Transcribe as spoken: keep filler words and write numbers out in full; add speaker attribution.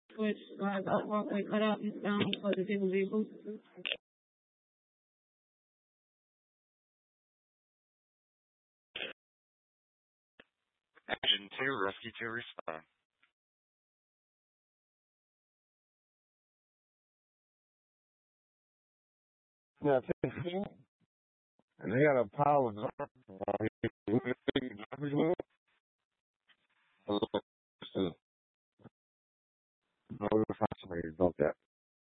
Speaker 1: which uh, got walkway cut out and down for the disabled vehicles.
Speaker 2: Engine two, rescue to respond.
Speaker 3: Yeah, fifteen. And they got a pile of dirt while he